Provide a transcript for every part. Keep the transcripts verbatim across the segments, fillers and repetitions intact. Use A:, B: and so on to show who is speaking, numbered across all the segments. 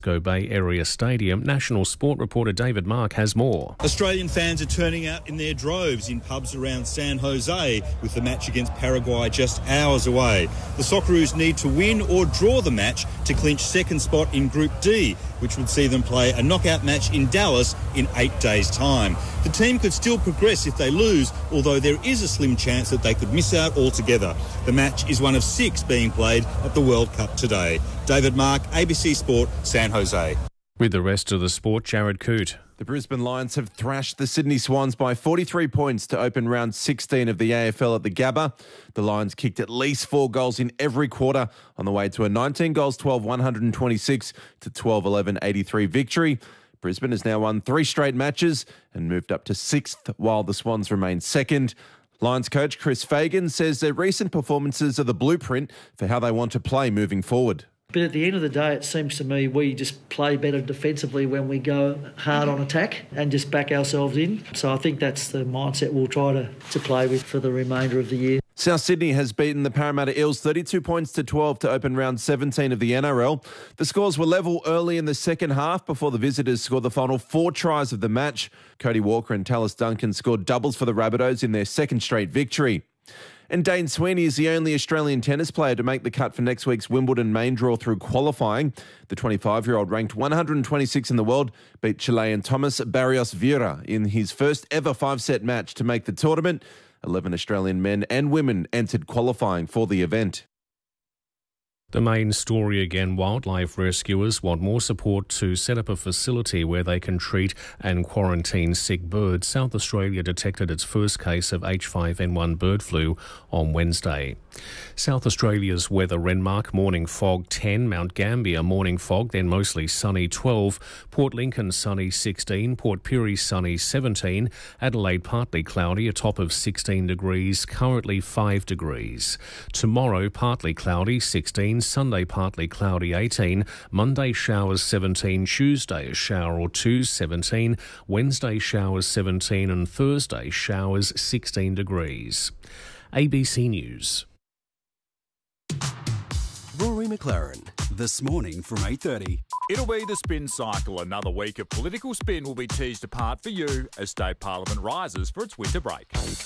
A: Go Bay Area Stadium. National Sport reporter David Mark has more.
B: Australian fans are turning out in their droves in pubs around San Jose, with the match against Paraguay just hours away. The Socceroos need to win or draw the match to clinch second spot in Group D, which would see them play a knockout match in Dallas in eight days' time. The team could still progress if they lose, although there is a slim chance that they could miss out altogether. The match is one of six being played at the World Cup today. David Mark, A B C Sport, San Jose.
A: With the rest of the sport, Jared Coote.
C: The Brisbane Lions have thrashed the Sydney Swans by forty-three points to open round sixteen of the A F L at the Gabba. The Lions kicked at least four goals in every quarter on the way to a nineteen goals twelve one twenty-six to twelve eleven eighty-three victory. Brisbane has now won three straight matches and moved up to sixth, while the Swans remain second. Lions coach Chris Fagan says their recent performances are the blueprint for how they want to play moving forward.
D: But at the end of the day, it seems to me we just play better defensively when we go hard on attack and just back ourselves in. So I think that's the mindset we'll try to, to play with for the remainder of the year.
C: South Sydney has beaten the Parramatta Eels thirty-two points to twelve to open round seventeen of the N R L. The scores were level early in the second half before the visitors scored the final four tries of the match. Cody Walker and Tallis Duncan scored doubles for the Rabbitohs in their second straight victory. And Dane Sweeney is the only Australian tennis player to make the cut for next week's Wimbledon main draw through qualifying. The twenty-five-year-old, ranked one hundred twenty-six in the world, beat Chilean Thomas Barrios Vieira in his first ever five-set match to make the tournament. eleven Australian men and women entered qualifying for the event.
A: The main story again, wildlife rescuers want more support to set up a facility where they can treat and quarantine sick birds. South Australia detected its first case of H five N one bird flu on Wednesday. South Australia's weather: Renmark, morning fog ten, Mount Gambier, morning fog, then mostly sunny twelve, Port Lincoln sunny sixteen, Port Pirie sunny seventeen, Adelaide partly cloudy, a top of sixteen degrees, currently five degrees. Tomorrow partly cloudy sixteen, Sunday partly cloudy eighteen, Monday showers seventeen, Tuesday a shower or two seventeen, Wednesday showers seventeen and Thursday showers sixteen degrees. A B C News.
E: Rory McLaren, This Morning from eight thirty.
F: It'll be the spin cycle. Another week of political spin will be teased apart for you as State Parliament rises for its winter break.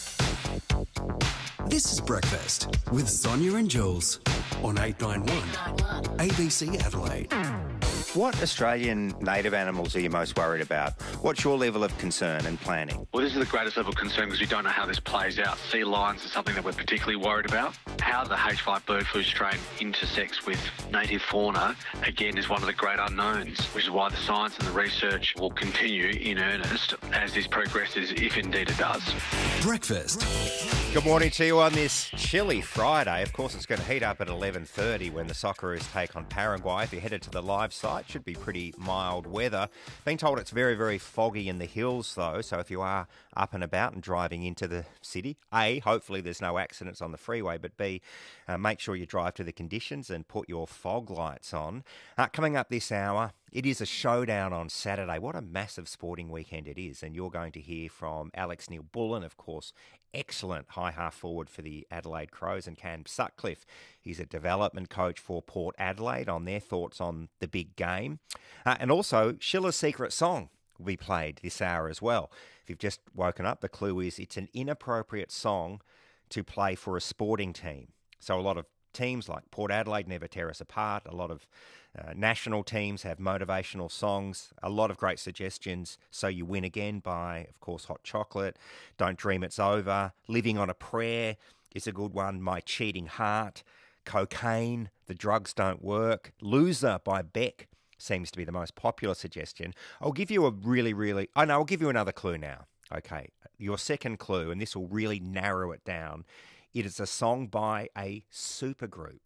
E: This is Breakfast with Sonia and Jules on eight ninety-one A B C Adelaide.
G: What Australian native animals are you most worried about? What's your level of concern and planning?
H: Well, this is the greatest level of concern because we don't know how this plays out. Sea lions is something that we're particularly worried about. How the H five bird flu strain intersects with native fauna, again, is one of the great unknowns, which is why the science and the research will continue in earnest as this progresses, if indeed it does.
E: Breakfast.
G: Good morning to you on this chilly Friday. Of course, it's going to heat up at eleven thirty when the Socceroos take on Paraguay. If you're headed to the live site, should be pretty mild weather. Being told it's very, very foggy in the hills, though, so if you are up and about and driving into the city, A, hopefully there's no accidents on the freeway, but B, uh, make sure you drive to the conditions and put your fog lights on. Uh, coming up this hour, it is a showdown on Saturday. What a massive sporting weekend it is. And you're going to hear from Alex Neil-Bullen, of course, excellent high half forward for the Adelaide Crows, and Cam Sutcliffe. He's a development coach for Port Adelaide, on their thoughts on the big game. Uh, and also, Schiller's Secret Song will be played this hour as well. If you've just woken up, the clue is it's an inappropriate song to play for a sporting team. So a lot of teams like Port Adelaide never tear us apart. A lot of uh, national teams have motivational songs. A lot of great suggestions. So You Win Again by, of course, Hot Chocolate. Don't Dream It's Over. Living on a Prayer is a good one. My Cheating Heart. Cocaine. The Drugs Don't Work. Loser by Beck seems to be the most popular suggestion. I'll give you a really, really... Oh, no, I'll give you another clue now. Okay, your second clue, and this will really narrow it down. It is a song by a supergroup.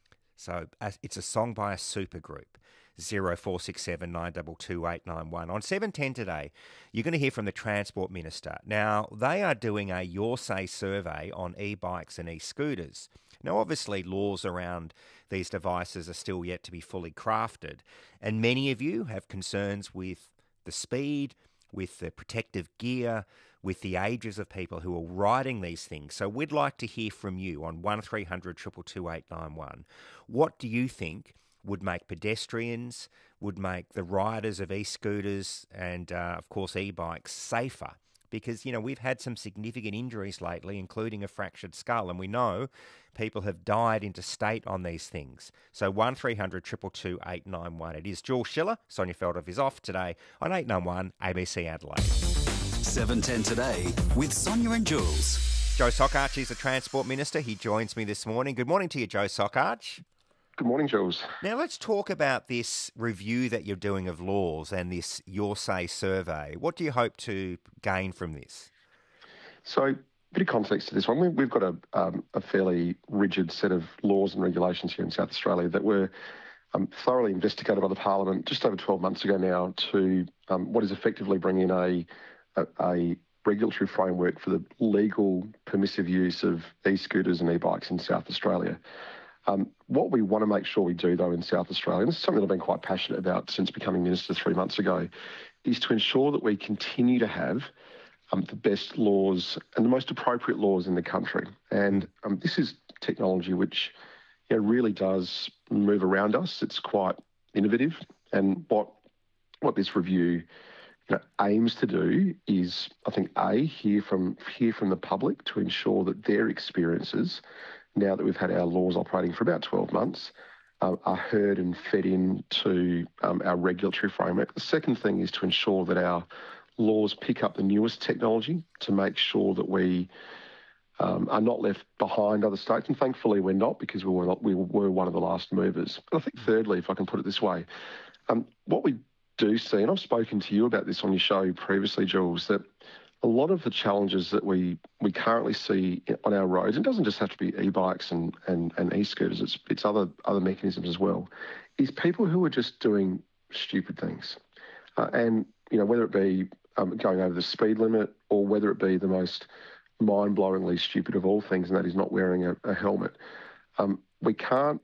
G: So uh, it's a song by a supergroup. zero four six seven nine two two eight nine one. On seven ten today, you're going to hear from the Transport Minister. Now, they are doing a Your Say survey on e-bikes and e-scooters. Now, obviously, laws around these devices are still yet to be fully crafted, and many of you have concerns with the speed, with the protective gear, with the ages of people who are riding these things. So we'd like to hear from you on one three hundred two two two eight nine one. What do you think would make pedestrians, would make the riders of e-scooters and, uh, of course, e-bikes safer. Because, you know, we've had some significant injuries lately, including a fractured skull, and we know people have died interstate on these things. So one three hundred two two two eight nine one. It is Jules Schiller. Sonia Feldhoff is off today on eight nine one A B C Adelaide.
E: seven ten today with Sonia and Jules.
G: Joe Sockarch is the Transport Minister. He joins me this morning. Good morning to you, Joe Sockarch.
I: Good morning, Jules.
G: Now, let's talk about this review that you're doing of laws and this Your Say survey. What do you hope to gain from this?
I: So, a bit of context to this one. We've got a, um, a fairly rigid set of laws and regulations here in South Australia that were um, thoroughly investigated by the Parliament just over twelve months ago now to um, what is effectively bringing a, a, a regulatory framework for the legal permissive use of e-scooters and e-bikes in South Australia. Um, what we want to make sure we do, though, in South Australia, and this is something I've been quite passionate about since becoming Minister three months ago, is to ensure that we continue to have um, the best laws and the most appropriate laws in the country. And um, this is technology which you know, really does move around us. It's quite innovative. And what what this review you know, aims to do is, I think, A, hear from, hear from the public to ensure that their experiences, now that we've had our laws operating for about twelve months, uh, are heard and fed into um, our regulatory framework. The second thing is to ensure that our laws pick up the newest technology to make sure that we um, are not left behind other states. And thankfully we're not, because we were, not, we were one of the last movers. But I think thirdly, if I can put it this way, um, what we do see, and I've spoken to you about this on your show previously, Jules, that a lot of the challenges that we, we currently see on our roads, and it doesn't just have to be e-bikes and, and, and e-scooters, it's, it's other, other mechanisms as well, is people who are just doing stupid things. Uh, and, you know, whether it be um, going over the speed limit or whether it be the most mind-blowingly stupid of all things, and that is not wearing a, a helmet. Um, we can't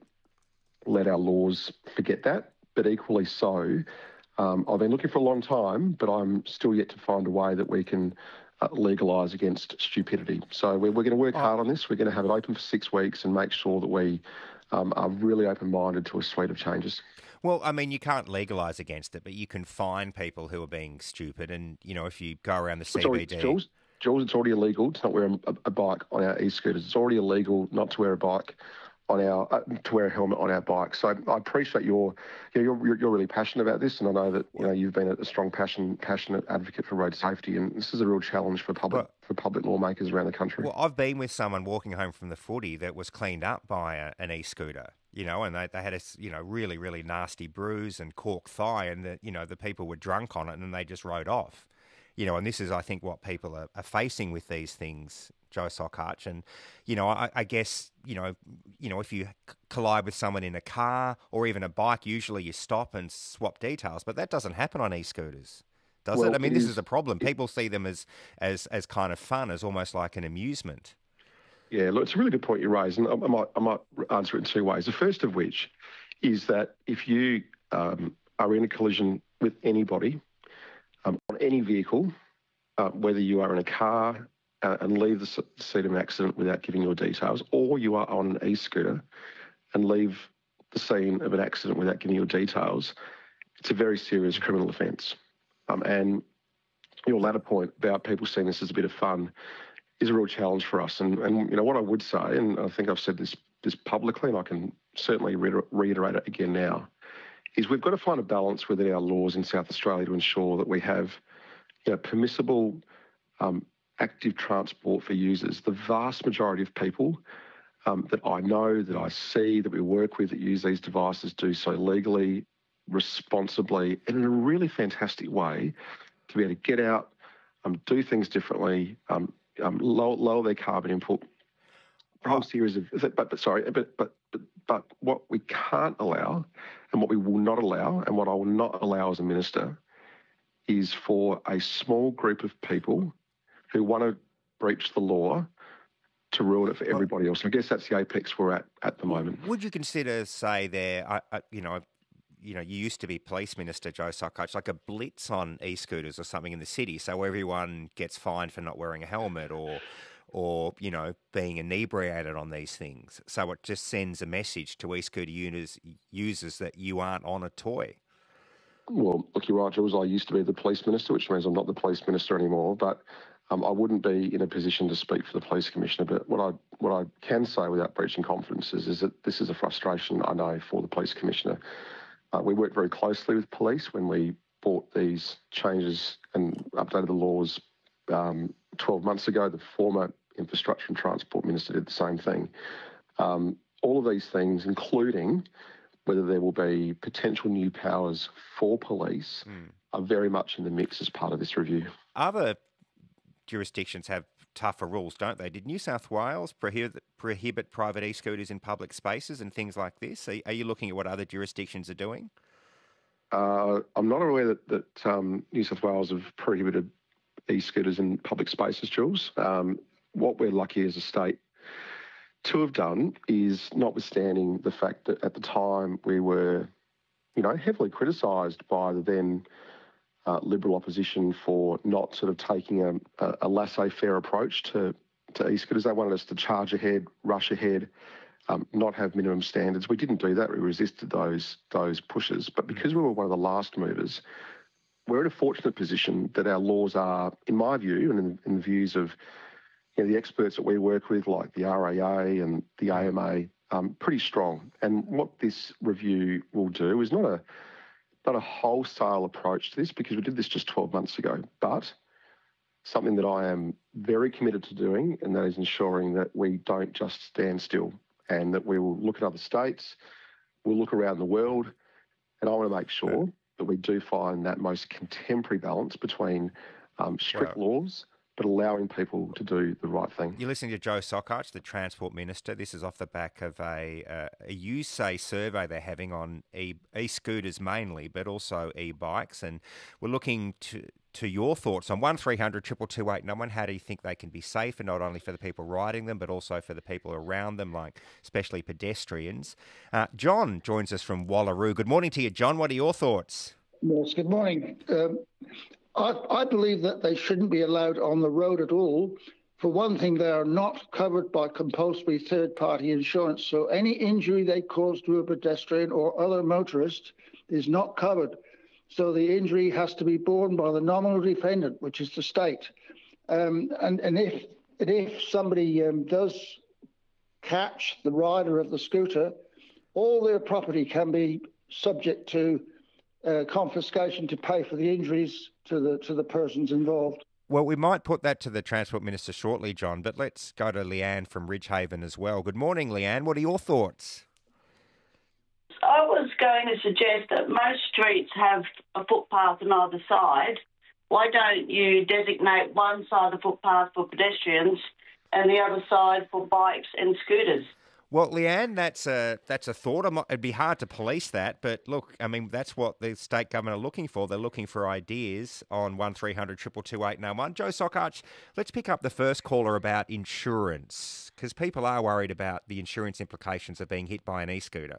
I: let our laws forget that, but equally so, Um, I've been looking for a long time, but I'm still yet to find a way that we can uh, legalise against stupidity. So we're, we're going to work hard on this. We're going to have it open for six weeks and make sure that we um, are really open-minded to a suite of changes.
G: Well, I mean, you can't legalise against it, but you can fine people who are being stupid. And, you know, if you go around the C B D...
I: It's already, Jules, Jules, it's already illegal to not wear a, a bike on our e-scooters. It's already illegal not to wear a bike on our uh, to wear a helmet on our bike. So I appreciate your, you know, you're you're really passionate about this, and I know that you know you've been a strong passion passionate advocate for road safety, and this is a real challenge for public but, for public lawmakers around the country.
G: Well, I've been with someone walking home from the footy that was cleaned up by a, an e-scooter, you know, and they they had a you know really really nasty bruise and cork thigh, and the you know the people were drunk on it, and then they just rode off, you know, and this is I think what people are, are facing with these things, Joe Sockarch. And, you know, I, I guess, you know, you know, if you collide with someone in a car or even a bike, usually you stop and swap details, but that doesn't happen on e-scooters, does
I: well,
G: it? I mean,
I: it
G: this
I: is,
G: is the problem. People see them as, as, as kind of fun, as almost like an amusement.
I: Yeah, look, it's a really good point you raise, and I, I might I might answer it in two ways. The first of which is that if you um, are in a collision with anybody um, on any vehicle, uh, whether you are in a car, Uh, and leave the scene of an accident without giving your details, or you are on an e-scooter and leave the scene of an accident without giving your details, it's a very serious criminal offence. Um, and your latter point about people seeing this as a bit of fun is a real challenge for us. And, and you know, what I would say, and I think I've said this, this publicly, and I can certainly reiter- reiterate it again now, is we've got to find a balance within our laws in South Australia to ensure that we have you know, permissible um, active transport for users. The vast majority of people um, that I know, that I see, that we work with that use these devices do so legally, responsibly, and in a really fantastic way to be able to get out, um, do things differently, um, um, lower, lower their carbon input. A whole series of, but, but sorry, but, but but but what we can't allow, and what we will not allow, and what I will not allow as a minister, is for a small group of people who want to breach the law to ruin it for everybody else. I guess that's the apex we're at at the moment.
G: Would you consider, say, there, uh, uh, you know, you know, you used to be police minister, Joe Sockarch, like a blitz on e-scooters or something in the city, so everyone gets fined for not wearing a helmet, or, or, you know, being inebriated on these things. So it just sends a message to e-scooter users, users that you aren't on a toy.
I: Well, look, you're right, Jules. I used to be the police minister, which means I'm not the police minister anymore, but um, I wouldn't be in a position to speak for the police commissioner. But what I what I can say without breaching confidences is that this is a frustration, I know, for the police commissioner. Uh, we worked very closely with police when we brought these changes and updated the laws um, twelve months ago. The former Infrastructure and Transport Minister did the same thing. Um, all of these things, including whether there will be potential new powers for police, mm. are very much in the mix as part of this review.
G: Other jurisdictions have tougher rules, don't they? Did New South Wales prohibit, prohibit private e-scooters in public spaces and things like this? Are, are you looking at what other jurisdictions are doing?
I: Uh, I'm not aware that, that um, New South Wales have prohibited e-scooters in public spaces, Jules. Um, what we're lucky as a state to have done is, notwithstanding the fact that at the time we were, you know, heavily criticised by the then uh, Liberal opposition for not sort of taking a, a, a laissez-faire approach to, to e-scooters. They wanted us to charge ahead, rush ahead, um, not have minimum standards. We didn't do that. We resisted those those pushes. But because we were one of the last movers, we're in a fortunate position that our laws are, in my view, and in, in the views of you know, the experts that we work with, like the R A A and the A M A, um, pretty strong. And what this review will do is not a not a wholesale approach to this, because we did this just twelve months ago, but something that I am very committed to doing, and that is ensuring that we don't just stand still, and that we will look at other states, we'll look around the world, and I want to make sure that we do find that most contemporary balance between um, strict wow. laws but allowing people to do the right thing.
G: You're listening to Joe Sockarch, the Transport Minister. This is off the back of a, uh, a U S A survey they're having on e- e-scooters mainly, but also e-bikes. And we're looking to to your thoughts on one three hundred two two two eight nine one. How do you think they can be safer, not only for the people riding them, but also for the people around them, like especially pedestrians? Uh, John joins us from Wallaroo. Good morning to you, John. What are your thoughts?
J: Yes, good morning. Um, I, I believe that they shouldn't be allowed on the road at all. For one thing, they are not covered by compulsory third-party insurance, so any injury they cause to a pedestrian or other motorist is not covered. So the injury has to be borne by the nominal defendant, which is the state. Um, and, and if and if somebody um, does catch the rider of the scooter, all their property can be subject to uh, confiscation to pay for the injuries to the to the persons involved.
G: Well, we might put that to the Transport Minister shortly, John, but let's go to Leanne from Ridgehaven as well. Good morning, Leanne. What are your thoughts?
K: I was going to suggest that most streets have a footpath on either side. Why don't you designate one side of the footpath for pedestrians and the other side for bikes and scooters?
G: Well, Leanne, that's a that's a thought. It'd be hard to police that, but look, I mean, that's what the state government are looking for. They're looking for ideas on one three hundred two two two eight nine one. Joe Sockarch, let's pick up the first caller about insurance, because people are worried about the insurance implications of being hit by an e-scooter.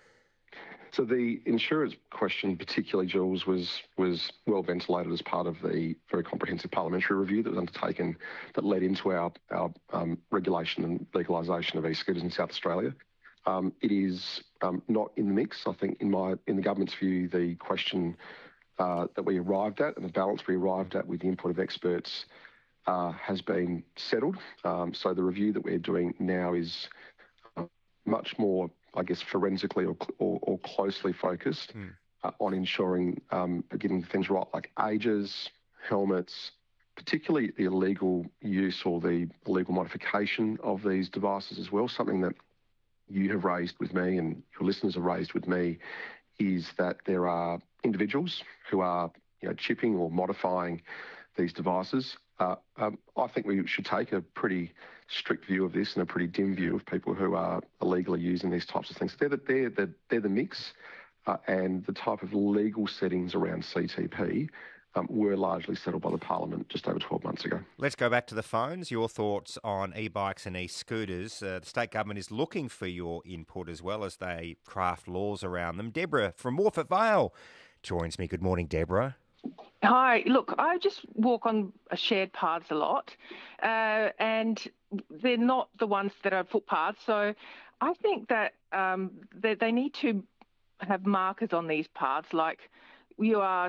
I: So the insurance question, particularly, Jules, was was well ventilated as part of the very comprehensive parliamentary review that was undertaken that led into our, our um, regulation and legalisation of e-scooters in South Australia. Um, it is um, not in the mix. I think in my in the government's view, the question uh, that we arrived at and the balance we arrived at with the input of experts uh, has been settled. Um, so the review that we're doing now is uh, much more, I guess, forensically or, or, or closely focused mm. uh, on ensuring um, getting things right, like ages, helmets, particularly the illegal use or the illegal modification of these devices as well. Something that you have raised with me and your listeners have raised with me is that there are individuals who are, you know, chipping or modifying these devices. Uh, um, I think we should take a pretty strict view of this and a pretty dim view of people who are illegally using these types of things. They're the, they're the, they're the mix, uh, and the type of legal settings around C T P um, were largely settled by the Parliament just over twelve months ago.
G: Let's go back to the phones. Your thoughts on e-bikes and e-scooters. Uh, the state government is looking for your input as well as they craft laws around them. Deborah from Morphett Vale joins me. Good morning, Deborah.
L: Hi. Look, I just walk on a shared paths a lot, uh, and they're not the ones that are footpaths. So I think that um, they, they need to have markers on these paths, like you are